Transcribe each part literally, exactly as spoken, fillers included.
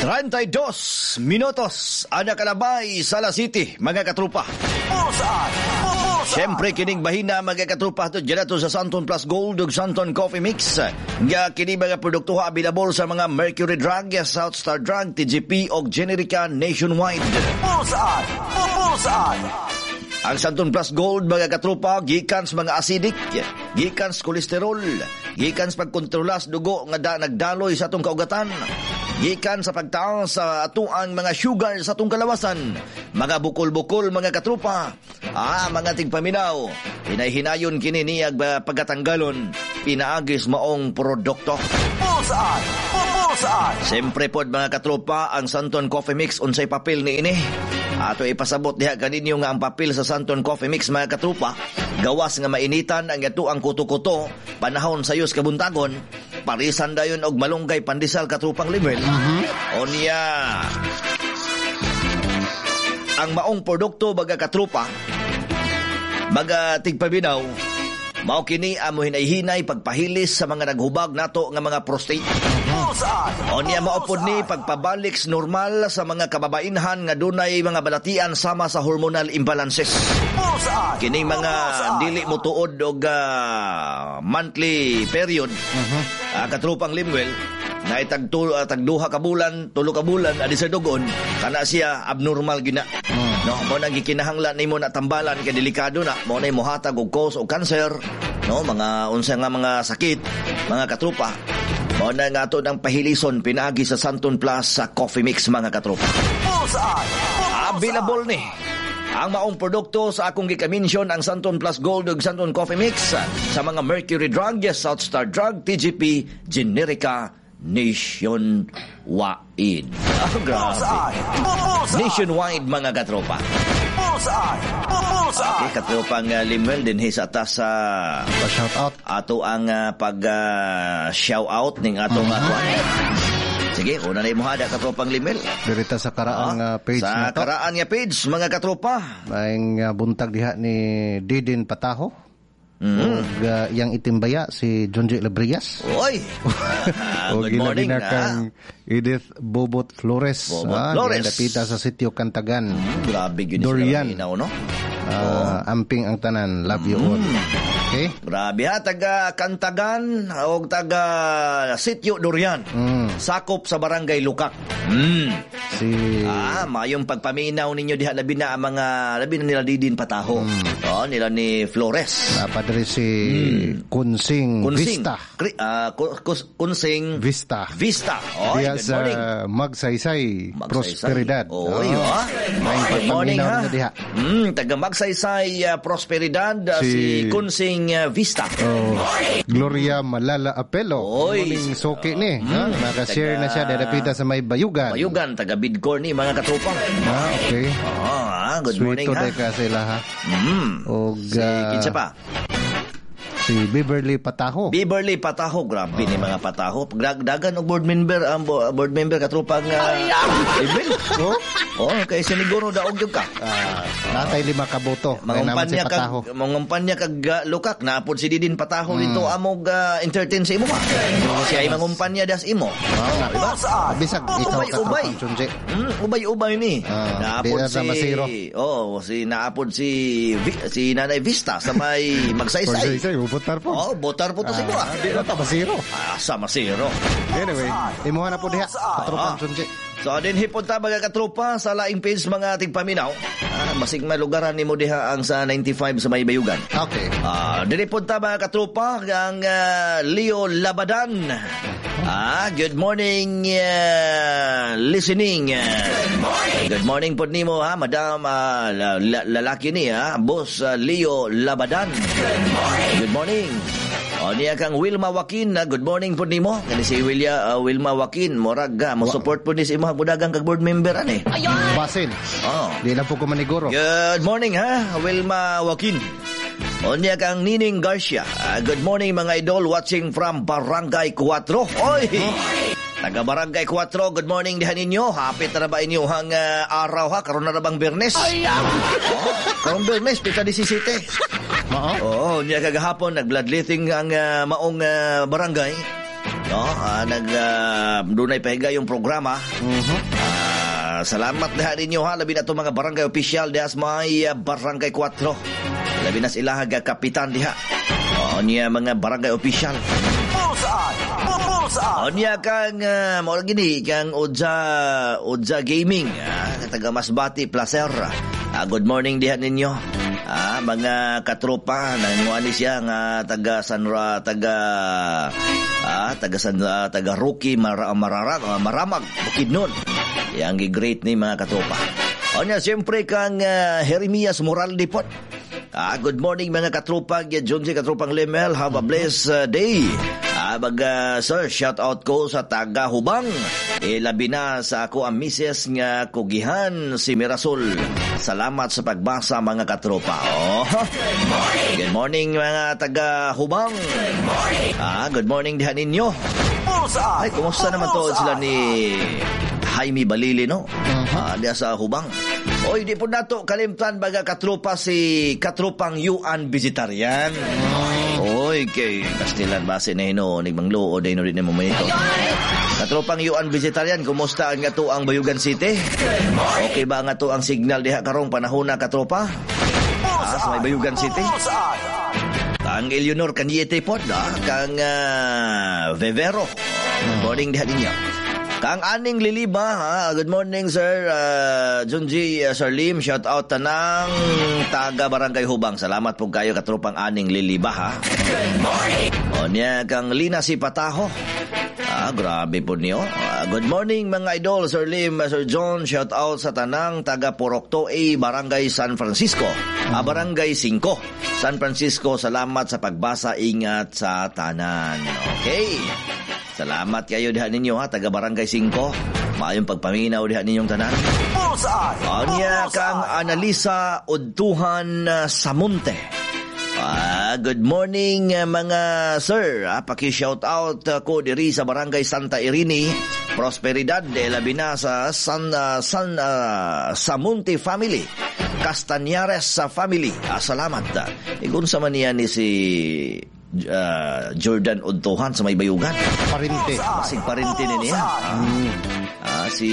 thirty-dos minutos ana kalabay sa La City, mga katrupa. Pulsaan! Pulsaan! Siyempre, kining bahina, mga katrupa, ito dyan ito sa Santon Plus Gold ug Santon Coffee Mix. Nga kini mga produkto available sa mga Mercury Drug, South Star Drug, T G P o Generica nationwide. Pulsaan! Pulsaan! Ang Santon Plus Gold, mga katrupa, gikan sa mga acidic, gikan sa kolesterol, gikan sa pagkontrolas dugo nga da, nagdaloy sa atong kaugatan, gikan sa pagtaas sa atuang mga sugar sa atong kalawasan, mga bukol-bukol, mga katrupa, ah, mga tigpaminaw, hinay-hinayon kini niyag pagkatanggalon, pinaagis maong produkto. Pulsaan! Pulsaan! Siyempre po, mga katrupa, ang Santon Coffee Mix unsay papel ni ini. Ato ipasabot diha kaninyo nga ang papel sa Santon Coffee Mix, mga katrupa. Gawas nga mainitan ang yato ang kuto-kuto, panahon sa yus kabuntagon, parisan dayon og malunggay pandesal katrupang limel. Uh-huh. O niya, ang maong produkto, mga katrupa, mga tigpabinaw, mao kini amo hinay-hinay pagpahilis sa mga naghubag nato nga mga prostate. O niya maupod ni pagpabalik normal sa mga kababainhan nga dunay mga balatian sama sa hormonal imbalances. Kini mga dili mo tuod og uh, monthly period, uh-huh. uh, katrupang limwell, na itag uh, tagduha ka bulan, tulo ka bulan adi sa dugon, kana siya abnormal gina. Hmm. No, mo nang gikinahanglan nimo na tambalan kay delikado na, mo nay mohatag og cause og cancer, no, mga unsa nga mga sakit, mga katrupa. Mo na nga ato ng pahilison pinagi sa Santon Plus sa Coffee Mix, mga katrupa. Available ni ang maong produkto sa akong gikamention, ang Santon Plus Gold ug Santon Coffee Mix sa mga Mercury Drug, South Star Drug, T G P, Generica nationwide. Oh, grabe. Nationwide, mga katropa. Okay, katropang uh, Limwell din sa atas sa uh, shout out ato ang uh, pag uh, shout out ning atong uh-huh. uh, sige, una na imuhada katropang Limwell. Dirita sa karaang uh, page sa na to. Sa karaan nga page, mga katropa. May uh, buntag diha ni Didin Pataho. Mm. O uh, yang itimbaya si Jonji Lebrias. Oy. O good morning kang Edith Bobot Flores. Bobot ah, Flores. Dapita sa sitio Kantagan. Mm, grabe yun. Dorian. Inaw, no? Uh, oh. Amping ang tanan. Love you all. Mm. Okay? Grabe ha. Taga Kantagan o taga sitio Dorian. Mm. Sakop sa barangay Lukak. Mm. Si... Ah, mayong pagpaminaw ninyo diha labi na ang mga labi na nila Didin Pataho. Mm. Oh, nila ni Flores. Napadre si mm. Kunsing, Kunsing Vista. Kri, uh, Kunsing Vista. Vista. Oh, diya good sa morning. Magsaysay, Magsaysay. Prosperidad. Oh, oh. Ha? May good morning ha. Diha. Mm, taga Magsaysay uh, Prosperidad uh, si, si Kunsing uh, Vista. Oh, Gloria Malala Apelo. Oy. Morning soki ni. Mm, ha? Nakashare taga... na siya dapita sa may Bayugan. Bayugan, taga Bidcor ni, mga katropang. Ah, okay. Ah, good Sweet morning ha. Sweet to sila ha. Mm. O si, uh, kinsa pa? Si Beverly Pataho. Beverly Pataho, grabe ni mga Pataho. Dagan og board member, ang um, board member katropang uh, Beverly. Oh, oh, kay siniguro daog gyud ka. Ah, natay lima ka boto. Mangumpanya si kag mangumpanya kag uh, Lukak na apod si Didin Pataho hmm. dito amog uh, entertain sa imo. So, siya ay mangumpanya das imo. Oh, diba? Bisag ikaw ka ubay. Mm, ubay-ubay ni. Ah, naapod si Oh, si naapod si si Nanay Vista sa may Magsaysay. Botar po. Oh, botar po to si Buwa. Di na ta masiro. Ah, sa masiro. Anyway, imuha na po diha. Katropan sunji. So, din hipon ta mga katropa sa laing page mga tigpaminaw. Ah, masig malugaran nimo diha ang sa ninety-five sa may Bayugan. Okay. Ah, din hipon ta mga katropa ang uh, Leo Labadan. Ah, good morning uh, listening. Uh, good morning. Good morning po nimo ha, Madam uh, lalaki ni ha, Boss uh, Leo Labadan. Good morning. Good morning. O niya kang Wilma Joaquin, na good morning po nimo. Kani si Willia uh, Wilma Joaquin, morag ga mo support po ni si imong budagang kag board member ani. Basin. Oh. Di na po ko maniguro. Good morning ha, Wilma Joaquin. O niya kang Nining Garcia. Uh, good morning mga idol, watching from Barangay Cuatro. Oy! Taga Barangay Cuatro, good morning diha ninyo. Hapit na ba inyo hang uh, araw ha? Karon na bang Biyernes? Ay, oh, karon Biyernes, pita seventeen. Oo. Oo, niya kagahapon nag-bloodletting ang uh, maong uh, barangay. no? Uh, nag uh, dunay pahiga yung programa. Mhm. Uh, salamat diha ninyo ha, labi na to mga barangay official diha sa may uh, barangay four. Labi na sila nga kapitan diha. O niya mga barangay official. Bullseye! Bullseye! O niya kang uh, mo gini kang Odja Odja Gaming, uh, taga Masbati Placer. Uh, good morning diha ninyo. Ah, mga katropa nanguani siya nga taga Sanra taga ah taga San uh, taga Rookie Mar- Mararag uh, Maramag Bukidnon. Yang great ni mga katropa. O niya siyempre kang uh, Jeremias Moraldi pot. Ah, good morning mga katropa, Jonji katropang Lemel, have a blessed uh, day. Ah, baga sir, shout out ko sa taga Hubang. Eh, labi na sa ako ang misis nga kugihan si Mirasol. Salamat sa pagbasa mga katropa. Oh. Good morning. Good morning mga taga Hubang. Good morning. Ah, good morning diha ninyo. Bullseye! Ay, kumusta naman to sila ni Jaime Balili, no? Uh-huh. Ah, diya sa Hubang. Oy, di po nato kalimtan baga katropa si katropang Yuan Vegetarian. Oy, kay Kastilan base na hino ni Manglo o dino din mo ito. Katropang Yuan Vegetarian, kumusta ang ato ang Bayugan City? Okay ba ang ato ang signal diha karong panahon na katropa? Ah, sa may Bayugan City. Kang Eleanor Caniete pod, ah, kang uh, Vevero. Good morning diha ninyo. Kang Aning Liliba, ha? Good morning, sir. Uh, Junji, uh, Sir Lim, shout out tanang taga Barangay Hubang. Salamat po kayo, katropang Aning Liliba, ha? Good morning. O niya, kang Lina si Pataho. Ah, grabe po niyo. Uh, good morning, mga idol. Sir Lim, uh, Sir John, shout out sa tanang taga Porokto A, Barangay San Francisco. Ah, Barangay five, San Francisco. Salamat sa pagbasa. Ingat sa tanan. Okay. Salamat kayo diha ninyo ha, taga Barangay five. Maayong pagpaminaw diha ninyong tanan. Bullseye! Anya kang Analisa Udtuhan uh, Samunte. Ah, good morning uh, mga sir. Ah, paki-shout out uh, ko diri sa Barangay Santa Irini, Prosperidad de la Binasa, San uh, San uh, Samunte family. Castañares sa family. Ah, salamat. Uh, igun sa man niya ni si Uh, Jordan Udtuhan sa may Bayugan. Parinte. Basig parinte ni niya. Mm. Ah, si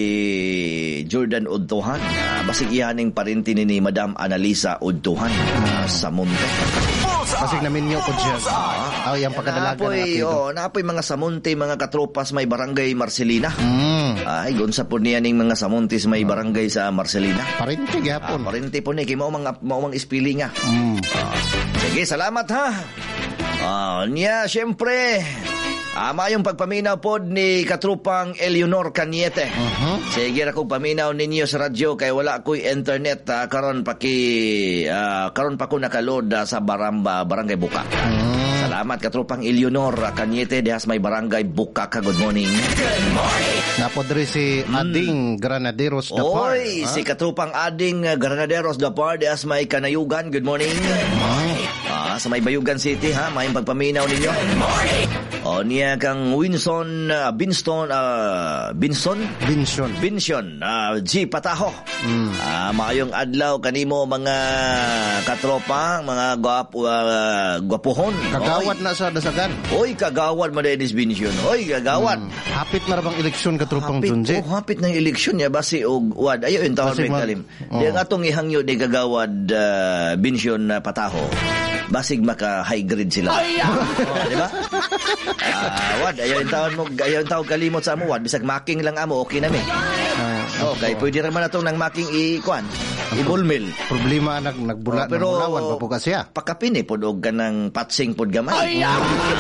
Jordan Udtuhan. Ah, basig ihaning parinte ni, ni Madam Analisa Udtuhan ah, sa Munte. Basig namin nyo po dyan. Ah, yung pagkadalaga napoy, na apelido. oh, napoy mga Samunte, mga katropas may Barangay Marcelina. Mm. Ay, gunsa po niya ning mga Samunte sa may Barangay sa Marcelina. Parinte Ah, gyapon. parinte po ni, kay mao mga mao mga ispili nga. Mm. Ah, sige, salamat ha. Ah, niya, siyempre, ama yung pagpaminaw pod ni katrupang Eleanor Caniete. Uh-huh. Sige ra kong paminaw ninyo sa radyo kay wala ko'y internet uh, karon paki uh, karon pa ko nakalod uh, sa Baramba, Barangay Bukak. Mm. Salamat katrupang Eleanor Caniete dihas may Barangay Bukak. Good morning. Good morning. Napodri si Ading Granaderos Dapar. Oy, ha? si katrupang Ading uh, Granaderos Dapar dihas may Kanayugan. Good morning. Good morning. Ah, sa may Bayugan City ha, may pagpaminaw ninyo. Good morning. O niya kang Winson uh, Binston uh, Binson Binson. Binson uh, G Pataho. Mm. Ah, maayong adlaw kanimo mga katropa, mga gwapo uh, gwapuhon. Kagawad na sa dasagan. Oy, kagawad Madenis Binson. Oy, kagawad. Mm. Hapit na rabang eleksyon katrupang Hapit, Junji. oh, hapit ng eleksyon niya basi og wad. Ayo yung tawag Basi may mag- kalim. oh. Di ang atong ihangyo ni kagawad uh, Binson uh, Pataho. Basig maka high grade sila. Oh, di ba? Ah, wad, ayaw yung tawag mo, ayaw yung tawag kalimot sa amo, wad, bisag making lang amo, okay na mi. Ah, Okay, pwede naman na itong nang making i-kuan, i-bullmill. problema nag nagbula Oh, pero nagbulawan pa po kasi ah. pakapin eh, pod og ganang patsing pod gamay. Ah.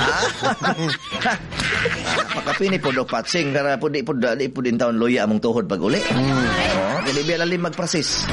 Pakapin eh, pod og patsing, kara pod di pod dali pod in taon loya among tuhod pag uli. Oh, kaya di lalim magprasis.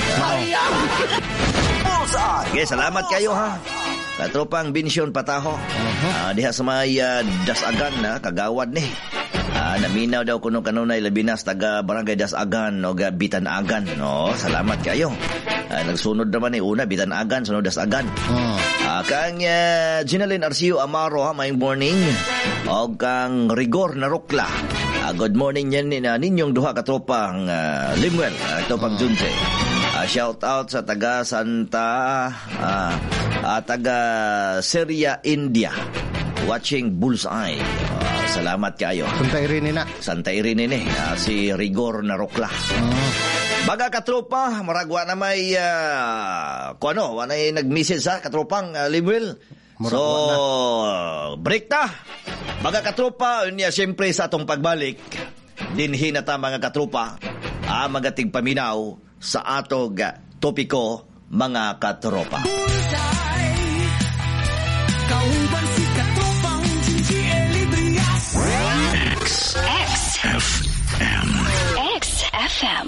Sige, salamat kayo ha. Katropang Binson Pataho. Uh, diha sa may uh, Dasagan na kagawad ni. Uh, naminaw daw kuno kanunay labinas taga Barangay Dasagan o Bitanagan. No, salamat kayo. Uh, nagsunod naman ni una Bitanagan, sunod Dasagan. Hmm. Uh, kang uh, Ginaline Arcio Amaro ha, may morning. O kang Rigor Narukla. Uh, good morning yan ni uh, ninyong duha katropang uh, Limwell, uh, katropang Junse. Uh, shout out sa taga Santa uh, uh, taga Syria, India, watching Bullseye. Uh, salamat kayo. Suntay rin na. Santay rin ini, ah, si Rigor Narokla. Oh. Baga katropa, maragwa na may, uh, kung ano, wanay nag-message sa katropang uh, Limuel. So, break na. Baga katropa, niya siyempre sa atong pagbalik, dinhi na ta mga katropa, ah, mga tigpaminaw sa atog uh, topiko, mga katropa. X F M X F M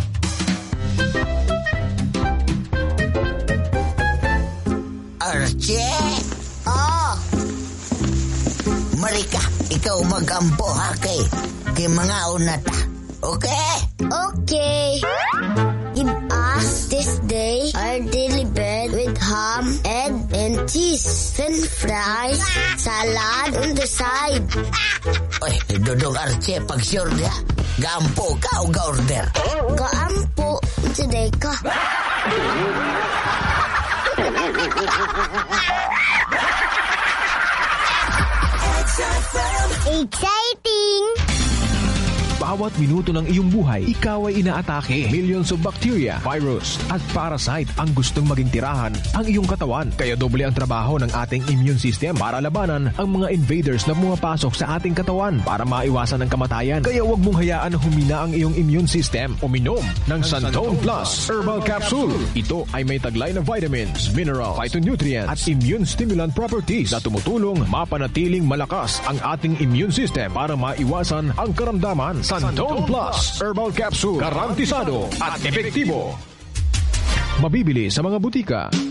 Archie! Oh! Marika, ikaw mag-ampo ha kay, kay mga unata. Okay? Okay. Give us this day our daily bread with ham, egg, and cheese, french fries, salad on the side. Oy, Dodong Archie, pag sure dia, gampo ka o ga-order? Kaampo, today ka. Exciting! Bawat minuto ng iyong buhay, ikaw ay inaatake. Millions of bacteria, virus, at parasite ang gustong maging tirahan ang iyong katawan. Kaya doble ang trabaho ng ating immune system para labanan ang mga invaders na pumapasok sa ating katawan para maiwasan ang kamatayan. Kaya huwag mong hayaan na humina ang iyong immune system. Uminom ng Santone Plus Herbal Capsule. Ito ay may taglay na vitamins, minerals, phytonutrients, at immune stimulant properties na tumutulong mapanatiling malakas ang ating immune system para maiwasan ang karamdaman. Santone Plus Herbal Capsule. Garantisado at epektibo. Mabibili sa mga butika.